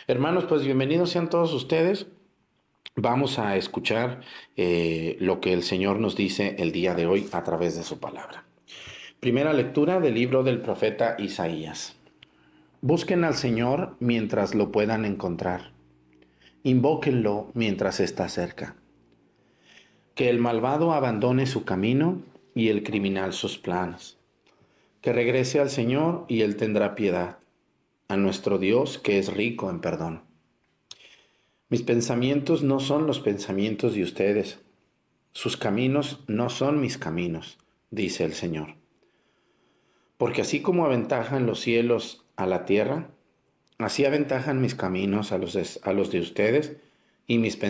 Hermanos, pues bienvenidos sean todos ustedes. Vamos a escuchar lo que el Señor nos dice el día de hoy a través de su palabra. Primera lectura del libro del profeta Isaías. Busquen al Señor mientras lo puedan encontrar. Invóquenlo mientras está cerca. Que el malvado abandone su camino y el criminal sus planes. Que regrese al Señor y Él tendrá piedad, a nuestro Dios que es rico en perdón. Mis pensamientos no son los pensamientos de ustedes, sus caminos no son mis caminos, dice el Señor. Porque así como aventajan los cielos a la tierra, así aventajan mis caminos a los de ustedes y mis